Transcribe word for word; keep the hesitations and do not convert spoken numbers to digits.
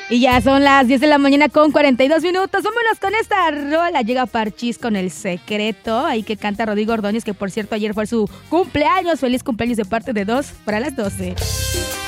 Y ya son las diez de la mañana con cuarenta y dos minutos. Vámonos con esta rola. Llega Parchís con El Secreto. Ahí que canta Rodrigo Ordóñez, que por cierto ayer fue su cumpleaños. Feliz cumpleaños de parte de dos para las doce.